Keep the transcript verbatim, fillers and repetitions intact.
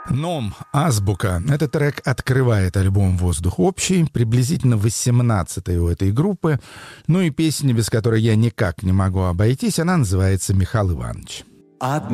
Ном, «Азбука». Этот трек открывает альбом «Воздух общий», приблизительно восемнадцатый у этой группы. Ну и песня, без которой я никак не могу обойтись, она называется «Михаил Иванович». От